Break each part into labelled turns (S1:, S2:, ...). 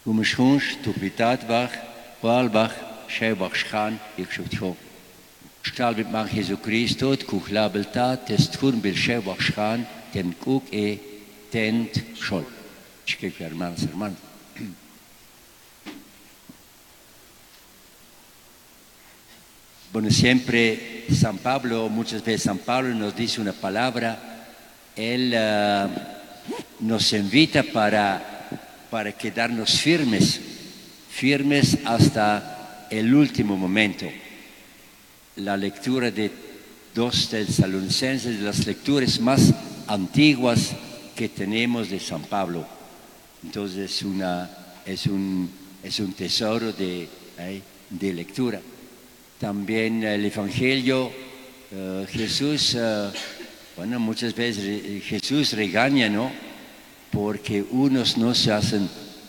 S1: Gumashunsh, Tupitatbach, Walbach, Shebachschan, Ikshutho. Stalbit Mang Jesucristo, Kuchlabeltat, Testfun Bil Shebachschan, Tem Kuk Tent Shol. Chique hermanos, hermanos. Bueno, siempre San Pablo, muchas veces San Pablo nos dice una palabra, él nos invita para quedarnos firmes hasta el último momento. La lectura de 2 Tesalonicenses, de las lecturas más antiguas que tenemos de San Pablo. Entonces es un tesoro de lectura. También el Evangelio, Jesús, bueno, muchas veces Jesús regaña, ¿no? Porque unos no se hacen,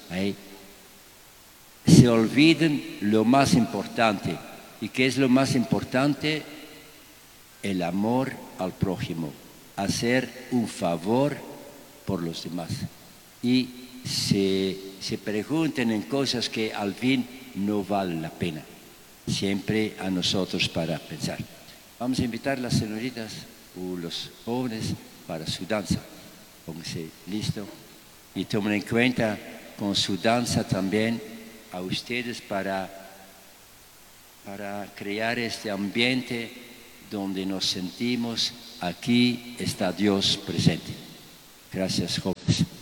S1: se olvidan lo más importante. ¿Y qué es lo más importante? El amor al prójimo, hacer un favor por los demás. Y se preguntan en cosas que al fin no valen la pena. Siempre a nosotros para pensar. Vamos a invitar a las señoritas o los jóvenes para su danza. Pónganse listo y tomen en cuenta con su danza también a ustedes para crear este ambiente donde nos sentimos, aquí está Dios presente. Gracias, jóvenes.